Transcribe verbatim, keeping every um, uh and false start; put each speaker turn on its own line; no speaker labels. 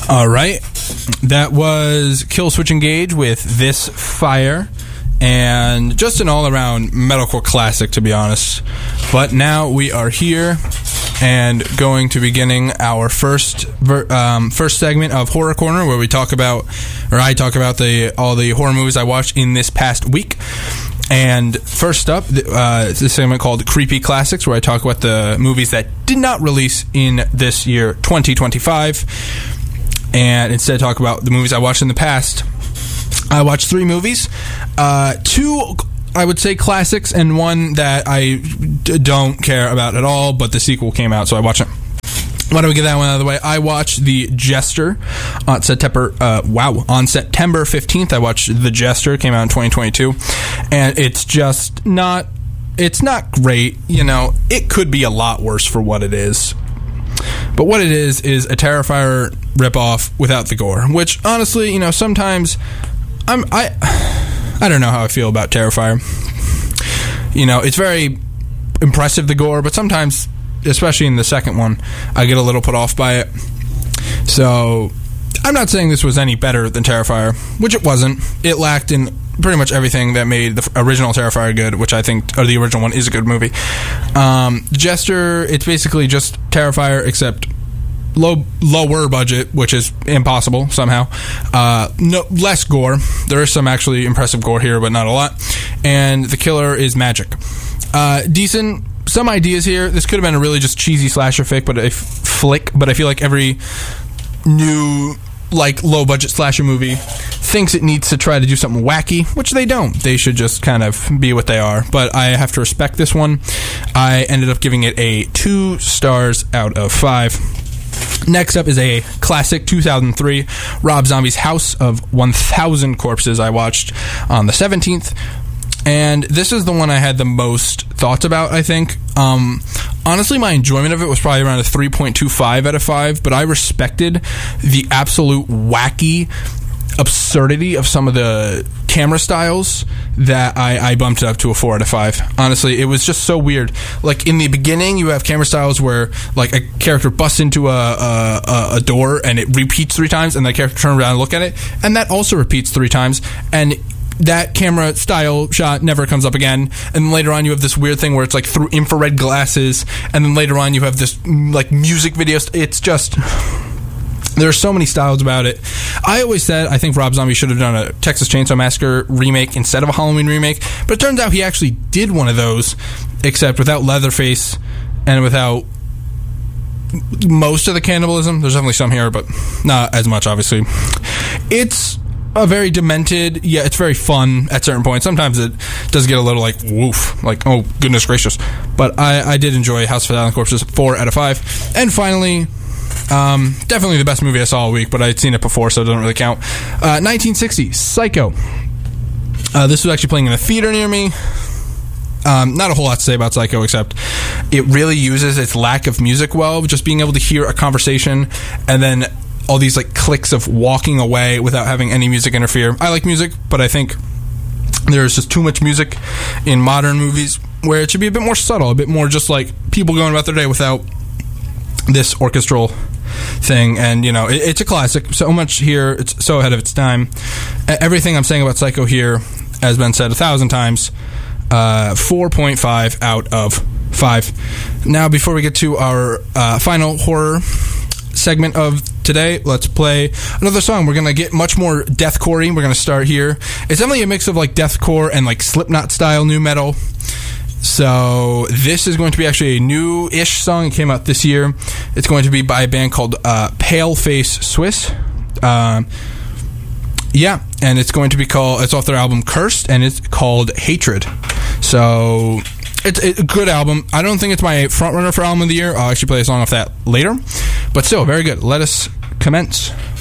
All right. That was Kill Switch Engage with This Fire. And just an all-around metalcore classic, to be honest. But now we are here and going to beginning our first ver- um, first segment of Horror Corner, where we talk about, or I talk about the all the horror movies I watched in this past week. And first up, uh, it's a segment called Creepy Classics, where I talk about the movies that did not release in this year, twenty twenty-five, and instead talk about the movies I watched in the past. I watched three movies, uh, two, I would say, classics, and one that I d- don't care about at all, but the sequel came out, so I watched it. Why don't we get that one out of the way? I watched The Jester on September, uh, wow, on September fifteenth. I watched The Jester, came out in twenty twenty-two, and it's just not, it's not great, you know, it could be a lot worse for what it is. But what it is, is a Terrifier ripoff without the gore, which, honestly, you know, sometimes I'm, I, I don't know how I feel about Terrifier. You know, it's very impressive, the gore, but sometimes, especially in the second one, I get a little put off by it. So, I'm not saying this was any better than Terrifier, which it wasn't. It lacked in pretty much everything that made the original Terrifier good, which I think, or the original one, is a good movie. Um, Jester, it's basically just Terrifier, except low, lower budget, which is impossible somehow. Uh, no, less gore. There is some actually impressive gore here, but not a lot. And the killer is magic. Uh, decent. Some ideas here. This could have been a really just cheesy slasher flick, but a f- flick. But I feel like every new, like, low budget slasher movie thinks it needs to try to do something wacky, which they don't. They should just kind of be what they are. But I have to respect this one. I ended up giving it a two stars out of five. Next up is a classic two thousand three Rob Zombie's House of one thousand Corpses. I watched on the seventeenth. And this is the one I had the most thoughts about, I think. Um, honestly, my enjoyment of it was probably around a three point two five out of five, but I respected the absolute wacky absurdity of some of the camera styles that I, I bumped it up to a four out of five. Honestly, it was just so weird. Like, in the beginning, you have camera styles where, like, a character busts into a, a, a door and it repeats three times, and the character turns around and look at it, and that also repeats three times, and that camera style shot never comes up again. And later on you have this weird thing where it's like through infrared glasses, and then later on you have this like music video. It's just, there are so many styles about it. I always said I think Rob Zombie should have done a Texas Chainsaw Massacre remake instead of a Halloween remake, but it turns out he actually did one of those, except without Leatherface and without most of the cannibalism. There's definitely some here, but not as much, obviously. It's a very demented, yeah, it's very fun at certain points. Sometimes it does get a little like, woof, like, oh, goodness gracious. But I, I did enjoy House of a Thousand Corpses, four out of five. And finally, um, definitely the best movie I saw all week, but I'd seen it before, so it doesn't really count. Uh, nineteen sixty, Psycho. Uh, this was actually playing in a theater near me. Um, not a whole lot to say about Psycho, except it really uses its lack of music well, just being able to hear a conversation and then all these like clicks of walking away without having any music interfere. I like music, but I think there's just too much music in modern movies where it should be a bit more subtle, a bit more just like people going about their day without this orchestral thing. And, you know, it, it's a classic. So much here, it's so ahead of its time. Everything I'm saying about Psycho here has been said a thousand times. Uh, four point five out of five. Now, before we get to our uh, final horror segment of today, let's play another song. We're gonna get much more deathcore-y. We're gonna start here. It's definitely a mix of like deathcore and like Slipknot style new metal. So this is going to be actually a new-ish song. It came out this year. It's going to be by a band called uh, Paleface Swiss. Um, yeah, and it's going to be called, it's off their album Cursed, and it's called Hatred. So it's a good album. I don't think it's my front runner for album of the year. I'll actually play a song off that later, but still very good. Let us commence.